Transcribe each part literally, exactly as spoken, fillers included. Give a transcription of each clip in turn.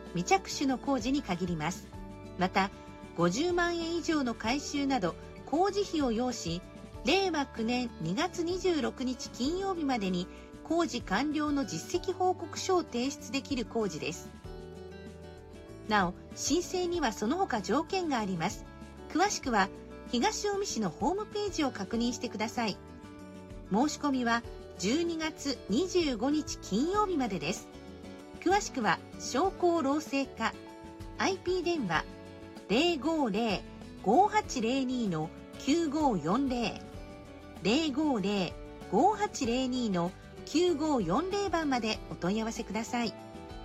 未着手の工事に限ります。またごじゅうまんえん以上の改修など工事費を要し、れいわきゅうねんにがつにじゅうろくにち金曜日までに工事完了の実績報告書を提出できる工事です。なお、申請にはその他条件があります。詳しくは東近江市のホームページを確認してください。申し込みはじゅうにがつにじゅうごにち金曜日までです。詳しくは商工労政課 アイピー 電話 ゼロごゼロ ごはちゼロに きゅうごよんゼロ ゼロごゼロ ごはちゼロに きゅうごよんゼロ 番までお問い合わせください。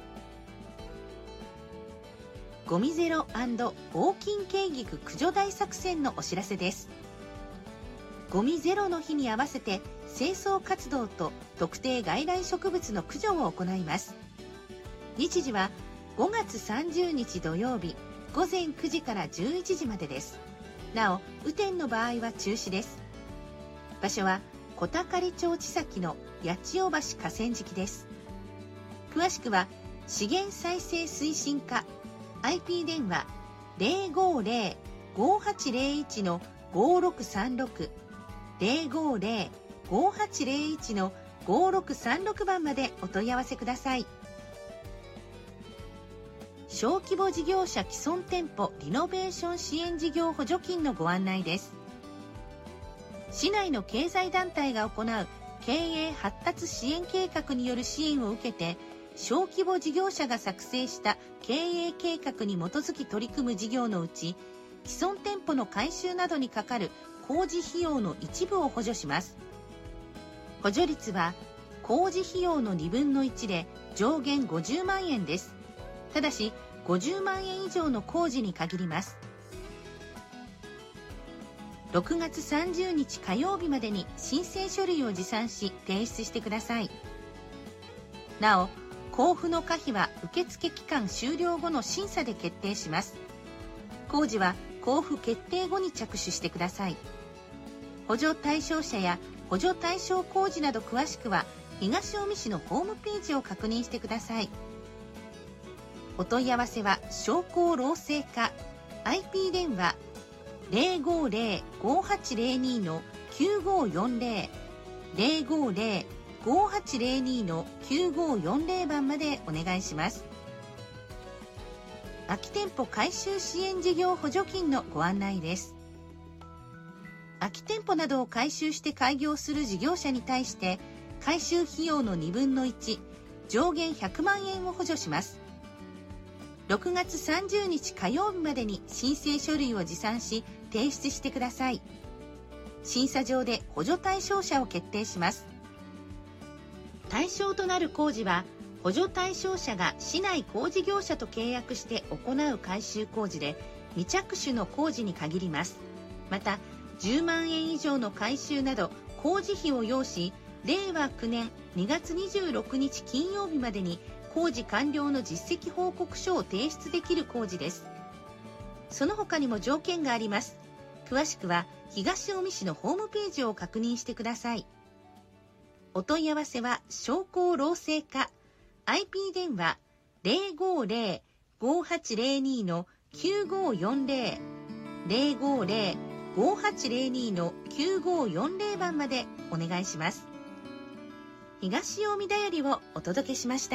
ゴミゼロ&抗菌軽菊駆除大作戦のお知らせです。ゴミゼロの日に合わせて清掃活動と特定外来植物の駆除を行います。日時はごがつさんじゅうにち土曜日ごぜんくじからじゅういちじまでです。なお、雨天の場合は中止です。場所は小高町千崎の八千代橋河川敷です。詳しくは資源再生推進課 アイピー 電話 ゼロごゼロ ごはちゼロいち ごろくさんろく ゼロごゼロ ごはちゼロいち ごろくさんろく 番までお問い合わせください。小規模事業者既存店舗リノベーション支援事業補助金のご案内です。市内の経済団体が行う経営発達支援計画による支援を受けて、小規模事業者が作成した経営計画に基づき取り組む事業のうち、既存店舗の改修などにかかる工事費用の一部を補助します。補助率は工事費用のにぶんのいちで上限ごじゅうまんえんです。ただしごじゅうまんえん以上の工事に限ります。ろくがつさんじゅうにち火曜日までに申請書類を持参し提出してください。なお、交付の可否は受付期間終了後の審査で決定します。工事は交付決定後に着手してください。補助対象者や補助対象工事など詳しくは東近江市のホームページを確認してください。お問い合わせは商工労政課 アイピー 電話 ゼロごゼロ ごはちゼロに きゅうごよんゼロ ゼロごゼロ ごはちゼロに きゅうごよんゼロ 番までお願いします。空き店舗改修支援事業補助金のご案内です。空き店舗などを改修して開業する事業者に対して改修費用のにぶんのいち、上限ひゃくまんえんを補助します。ろくがつさんじゅうにち火曜日までに申請書類を持参し提出してください。審査場で補助対象者を決定します。対象となる工事は補助対象者が市内工事業者と契約して行う改修工事で未着手の工事に限ります。またじゅうまんえん以上の改修など工事費を要し、れいわきゅうねんにがつにじゅうろくにち金曜日までに工事完了の実績報告書を提出できる工事です。その他にも条件があります。詳しくは東近江市のホームページを確認してください。お問い合わせは商工労政課 アイピー 電話 ゼロごゼロ ごはちゼロに きゅうごよんゼロ ゼロごゼロ ごはちゼロに きゅうごよんゼロ 番までお願いします。東近江だよりをお届けしました。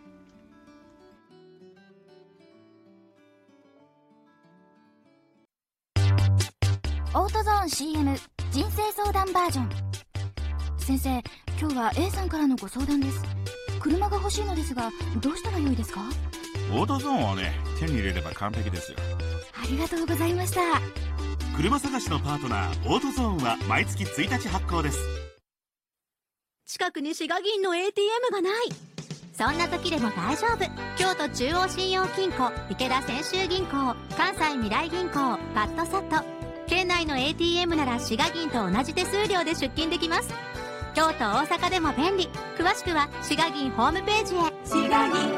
オートゾーン シーエム 人生相談バージョン。先生、今日は A さんからのご相談です。車が欲しいのですが、どうしたらよいですか？ オートゾーンをね、手に入れれば完璧ですよ。 ありがとうございました。 車探しのパートナー、オートゾーンは毎月ついたち発行です。 近くに滋賀銀の エーティーエム がない。 そんな時でも大丈夫。京都中央信用金庫、池田泉州銀行、関西未来銀行、パッドサット。県内の エーティーエム なら滋賀銀と同じ手数料で出金できます。京都、大阪でも便利。詳しくは滋賀銀ホームページへ。滋賀銀。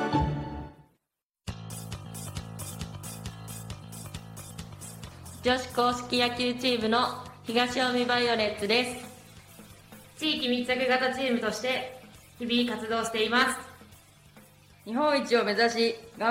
女子硬式野球チームの東近江バイオレッツです。地域密着型チームとして日々活動しています。 日本一を目指し頑